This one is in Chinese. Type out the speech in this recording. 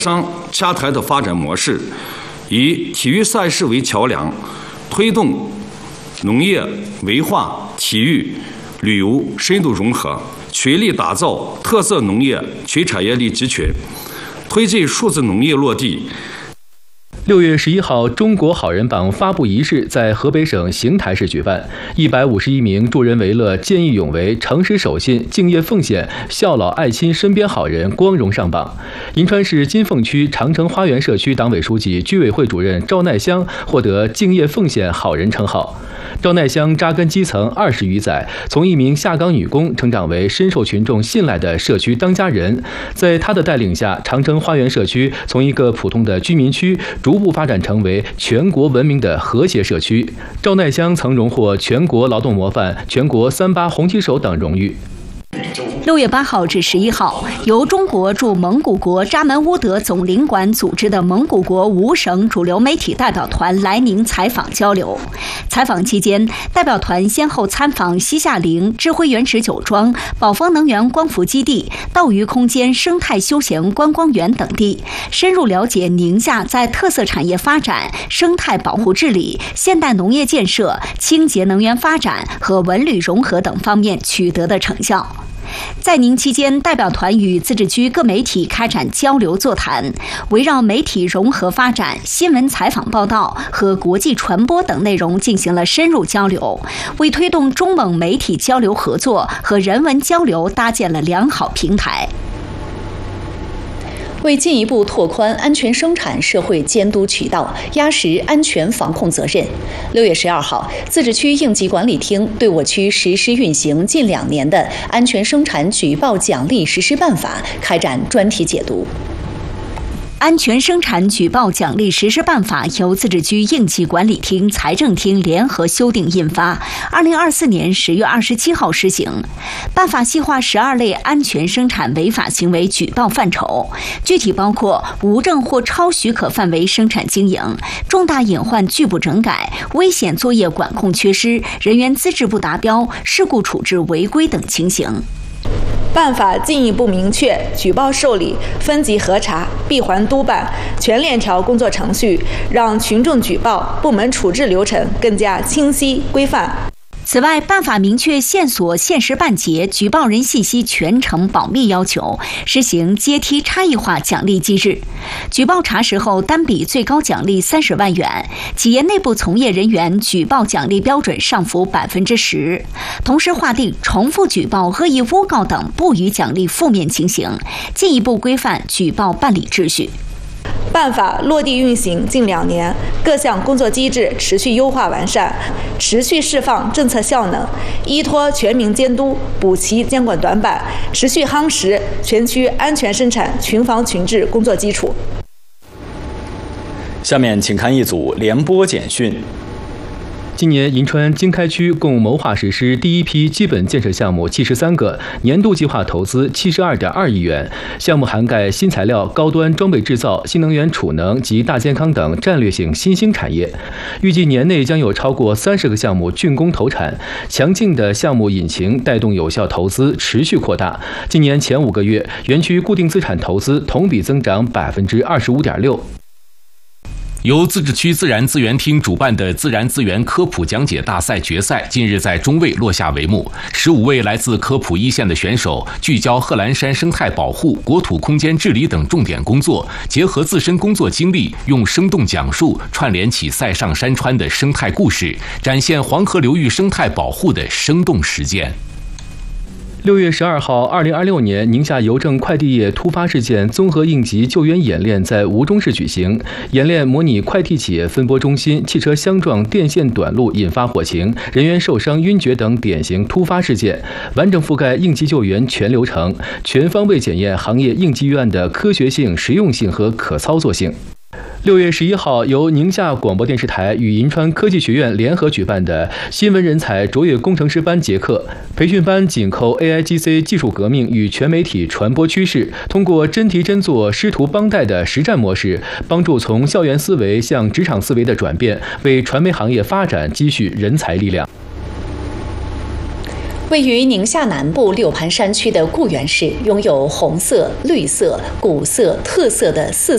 商洽台的发展模式，以体育赛事为桥梁，推动农业、文化、体育、旅游深度融合，全力打造特色农业全产业链集群，推进数字农业落地。 6月11号，中国好人榜发布仪式在河北省邢台市举办。151名助人为乐、见义勇为、诚实守信、敬业奉献、孝老爱亲身边好人光荣上榜。银川市金凤区长城花园社区党委书记、居委会主任赵乃香获得敬业奉献好人称号。赵乃香扎根基层20余载，从一名下岗女工成长为深受群众信赖的社区当家人。在她的带领下，长城花园社区从一个普通的居民区逐步发展成为全国闻名的和谐社区。赵乃香曾荣获全国劳动模范、全国3·8红旗手等荣誉。 6月8号至11号，由中国驻蒙古国扎门乌德总领馆组织的蒙古国5省主流媒体代表团来宁采访交流。采访期间，代表团先后参访西夏陵、智慧原始酒庄、宝丰能源光伏基地、斗鱼空间生态休闲观光园等地，深入了解宁夏在特色产业发展、生态保护治理、现代农业建设、清洁能源发展和文旅融合等方面取得的成效。在宁期间，代表团与自治区各媒体开展交流座谈，围绕媒体融合发展、新闻采访报道和国际传播等内容进行了深入交流，为推动中蒙媒体交流合作和人文交流搭建了良好平台。 为进一步拓宽安全生产社会监督渠道，压实安全防控责任，6月12号，自治区应急管理厅对我区实施运行近2年的安全生产举报奖励实施办法开展专题解读。 安全生产举报奖励实施办法由自治区应急管理厅、财政厅联合修订印发，2024年10月27号施行。办法细化12类安全生产违法行为举报范畴，具体包括无证或超许可范围生产经营、重大隐患拒不整改、危险作业管控缺失、人员资质不达标、事故处置违规等情形。 办法进一步明确举报受理、分级核查、闭环督办全链条工作程序，让群众举报、部门处置流程更加清晰规范。 此外，办法明确线索限时办结、举报人信息全程保密要求，实行阶梯差异化奖励机制。举报查实后，单笔最高奖励30万元，企业内部从业人员举报奖励标准上浮10%。同时划定重复举报、恶意诬告等不予奖励负面情形，进一步规范举报办理秩序。 办法落地运行近2年，各项工作机制持续优化完善，持续释放政策效能，依托全民监督补齐监管短板，持续夯实全区安全生产群防群治工作基础。 下面请看一组联播简讯。 今年银川经开区共谋划实施第一批基本建设项目73个，年度计划投资72.2亿元。项目涵盖新材料、高端装备制造、新能源储能及大健康等战略性新兴产业。预计年内将有超过30个项目竣工投产。强劲的项目引擎带动有效投资持续扩大。今年前5个月，园区固定资产投资同比增长25.6%。 由自治区自然资源厅主办的自然资源科普讲解大赛决赛近日在中卫落下帷幕。15位来自科普一线的选手聚焦贺兰山生态保护、国土空间治理等重点工作，结合自身工作经历，用生动讲述串联起塞上山川的生态故事，展现黄河流域生态保护的生动实践。 6月12号，2026年宁夏邮政快递业突发事件综合应急救援演练在吴中市举行。演练模拟快递企业分拨中心汽车相撞、电线短路引发火情、人员受伤、晕厥等典型突发事件，完整覆盖应急救援全流程，全方位检验行业应急预案的科学性、实用性和可操作性。6月11号，由宁夏广播电视台与银川科技学院联合举办的新闻人才卓越工程师班结课，培训班紧扣 AIGC 技术革命与全媒体传播趋势，通过真题真做、师徒帮带的实战模式，帮助从校园思维向职场思维的转变，为传媒行业发展积蓄人才力量。 位于宁夏南部六盘山区的固原市，拥有红色、绿色、古色、特色的4